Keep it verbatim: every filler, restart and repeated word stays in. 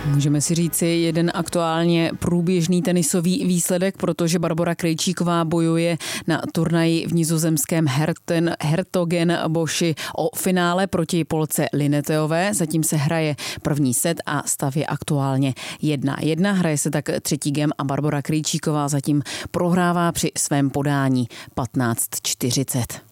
Můžeme si říci jeden aktuálně průběžný tenisový výsledek, protože Barbora Krejčíková bojuje na turnaji v nizozemském Herten, Hertogenboši o finále proti Polce Lineteové. Zatím se hraje první set a stav je aktuálně jedna jedna. Hraje se tak třetí gem a Barbora Krejčíková zatím prohrává při svém podání patnáct čtyřicet.